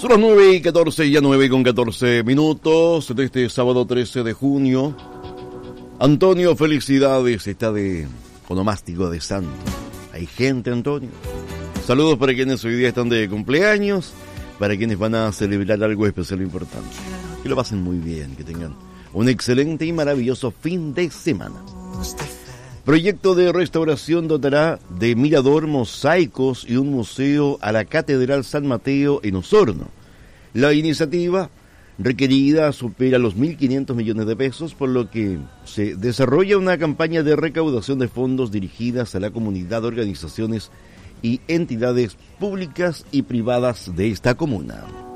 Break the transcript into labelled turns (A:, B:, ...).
A: Son las 9:14, ya 9:14 minutos de este sábado 13 de junio. Antonio, felicidades, está de onomástico de santo. Hay gente, Antonio. Saludos para quienes hoy día están de cumpleaños, para quienes van a celebrar algo especial e importante. Que lo pasen muy bien, que tengan un excelente y maravilloso fin de semana. Proyecto de restauración dotará de mirador, mosaicos y un museo a la Catedral San Mateo en Osorno. La iniciativa requerida supera los 1.500 millones de pesos, por lo que se desarrolla una campaña de recaudación de fondos dirigidas a la comunidad, organizaciones y entidades públicas y privadas de esta comuna.